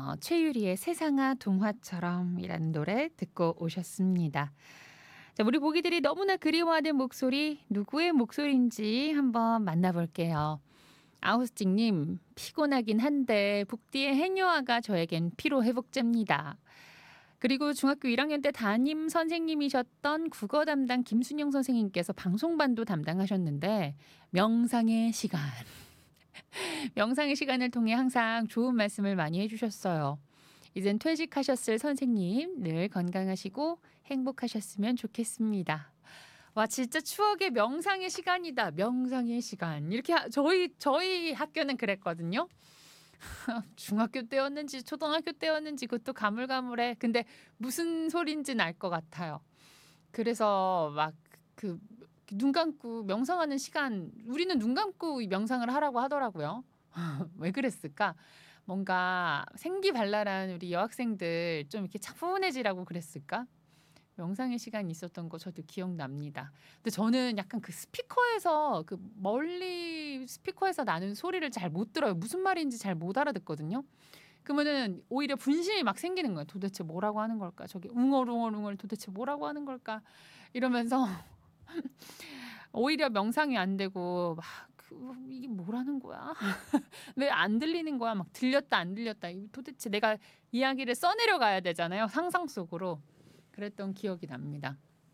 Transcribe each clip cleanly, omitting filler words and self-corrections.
최유리의 세상아 동화처럼이라는 노래 듣고 오셨습니다. 자, 우리 보기들이 너무나 그리워하는 목소리, 누구의 목소리인지 한번 만나볼게요. 아우스틱님, 피곤하긴 한데 북디의 해녀아가 저에겐 피로 회복제입니다. 그리고 중학교 1학년 때 담임 선생님이셨던 국어 담당 김순영 선생님께서 방송반도 담당하셨는데 명상의 시간. 명상의 시간을 통해 항상 좋은 말씀을 많이 해주셨어요. 이젠 퇴직하셨을 선생님, 늘 건강하시고 행복하셨으면 좋겠습니다. 와, 진짜 추억의 명상의 시간이다. 명상의 시간. 이렇게 저희 학교는 그랬거든요. 중학교 때였는지 초등학교 때였는지 그것도 가물가물해. 근데 무슨 소린지는 알 것 같아요. 그래서 막 그 눈 감고 명상하는 시간, 우리는 눈 감고 명상을 하라고 하더라고요. 왜 그랬을까? 뭔가 생기발랄한 우리 여학생들 좀 이렇게 차분해지라고 그랬을까? 명상의 시간이 있었던 거 저도 기억납니다. 근데 저는 약간 그 스피커에서 그 멀리 스피커에서 나는 소리를 잘 못 들어요. 무슨 말인지 잘 못 알아듣거든요. 그러면은 오히려 분심이 막 생기는 거예요. 도대체 뭐라고 하는 걸까? 저기 웅얼웅얼웅얼 도대체 뭐라고 하는 걸까? 이러면서 오히려 명상이 안 되고 막 이게 뭐라는 거야? 왜 안 들리는 거야? 막 들렸다 안 들렸다. 도대체 내가 이야기를 써내려 가야 되잖아요. 상상 속으로. 그랬던 기억이 납니다.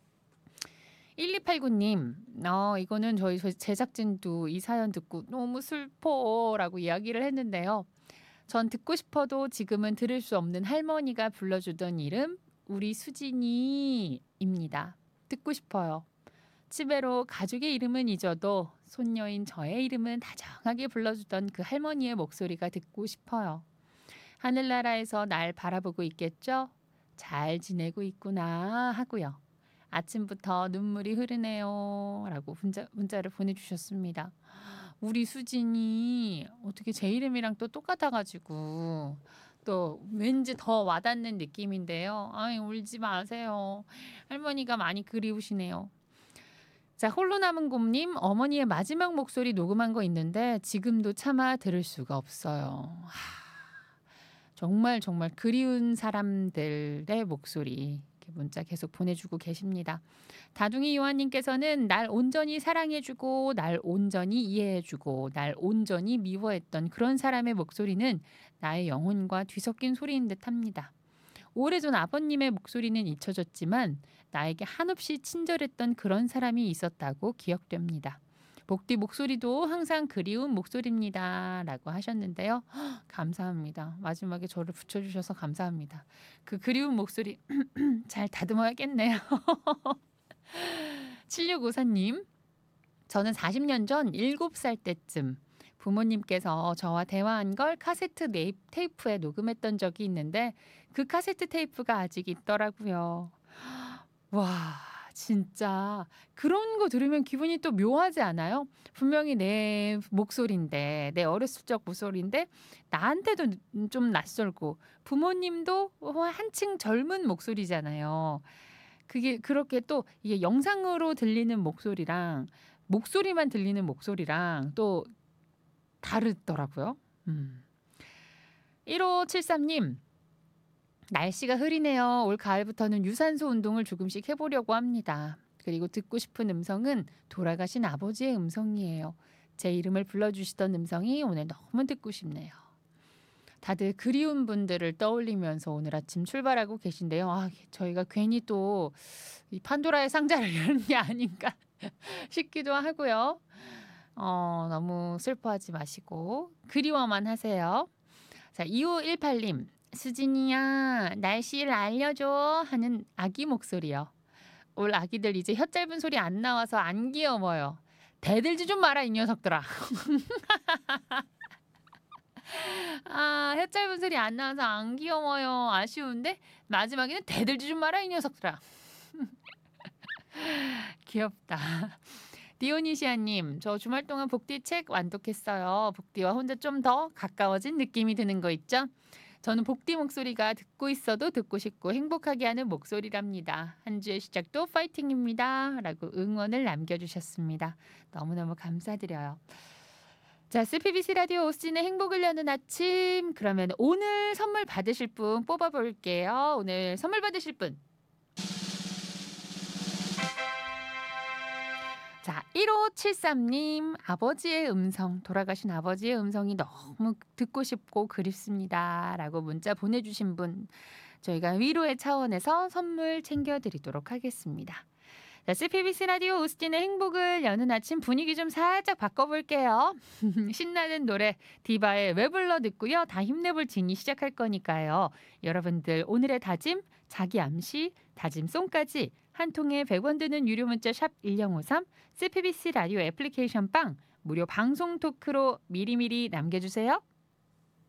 1289님, 이거는 저희 제작진도 이 사연 듣고 너무 슬퍼라고 이야기를 했는데요. 전 듣고 싶어도 지금은 들을 수 없는 할머니가 불러주던 이름, 우리 수진이입니다. 듣고 싶어요. 집에로 가족의 이름은 잊어도 손녀인 저의 이름은 다정하게 불러주던 그 할머니의 목소리가 듣고 싶어요. 하늘나라에서 날 바라보고 있겠죠? 잘 지내고 있구나 하고요. 아침부터 눈물이 흐르네요. 라고 문자를 보내주셨습니다. 우리 수진이 어떻게 제 이름이랑 또 똑같아가지고 또 왠지 더 와닿는 느낌인데요. 아이, 울지 마세요. 할머니가 많이 그리우시네요. 자, 홀로 남은 곰님, 어머니의 마지막 목소리 녹음한 거 있는데 지금도 차마 들을 수가 없어요. 정말 정말 그리운 사람들의 목소리 이렇게 문자 계속 보내주고 계십니다. 다둥이 요한님께서는 날 온전히 사랑해주고 날 온전히 이해해주고 날 온전히 미워했던 그런 사람의 목소리는 나의 영혼과 뒤섞인 소리인 듯합니다. 오래전 아버님의 목소리는 잊혀졌지만 나에게 한없이 친절했던 그런 사람이 있었다고 기억됩니다. 복디 목소리도 항상 그리운 목소리입니다. 라고 하셨는데요. 감사합니다. 마지막에 저를 붙여주셔서 감사합니다. 그 그리운 목소리 잘 다듬어야겠네요. 7654님, 저는 40년 전 7살 때쯤 부모님께서 저와 대화한 걸 카세트 테이프에 녹음했던 적이 있는데 그 카세트 테이프가 아직 있더라고요. 와, 진짜 그런 거 들으면 기분이 또 묘하지 않아요? 분명히 내 목소리인데, 내 어렸을 적 목소리인데 나한테도 좀 낯설고 부모님도 한층 젊은 목소리잖아요. 그게 그렇게 또 이게 영상으로 들리는 목소리랑 목소리만 들리는 목소리랑 또 다르더라고요. 1573님, 날씨가 흐리네요. 올 가을부터는 유산소 운동을 조금씩 해보려고 합니다. 그리고 듣고 싶은 음성은 돌아가신 아버지의 음성이에요. 제 이름을 불러주시던 음성이 오늘 너무 듣고 싶네요. 다들 그리운 분들을 떠올리면서 오늘 아침 출발하고 계신데요. 저희가 괜히 또 이 판도라의 상자를 여는 게 아닌가 싶기도 하고요. 너무 슬퍼하지 마시고 그리워만 하세요. 자, 2518님, 수진이야, 날씨를 알려줘 하는 아기 목소리요. 올 아기들 이제 혀 짧은 소리 안 나와서 안 귀여워요. 대들지 좀 마라, 이 녀석들아. 혀 짧은 소리 안 나와서 안 귀여워요. 아쉬운데 마지막에는 대들지 좀 마라, 이 녀석들아. 귀엽다. 디오니시아님, 저 주말 동안 복디 책 완독했어요. 복디와 혼자 좀 더 가까워진 느낌이 드는 거 있죠? 저는 복디 목소리가 듣고 있어도 듣고 싶고 행복하게 하는 목소리랍니다. 한 주의 시작도 파이팅입니다. 라고 응원을 남겨주셨습니다. 너무너무 감사드려요. 자, CPBC 라디오 오스틴의 행복을 여는 아침. 그러면 오늘 선물 받으실 분 뽑아볼게요. 오늘 선물 받으실 분. 자, 1573님, 아버지의 음성, 돌아가신 아버지의 음성이 너무 듣고 싶고 그립습니다. 라고 문자 보내주신 분, 저희가 위로의 차원에서 선물 챙겨드리도록 하겠습니다. 자, CPBC 라디오 오스틴의 행복을 여는 아침 분위기 좀 살짝 바꿔볼게요. 신나는 노래 디바의 왜 불러 듣고요. 다 힘내볼 진이 시작할 거니까요. 여러분들 오늘의 다짐, 자기 암시, 다짐송까지 한 통에 100원 드는 유료 문자 샵 1053, CPBC 라디오 애플리케이션 빵, 무료 방송 토크로 미리미리 남겨주세요.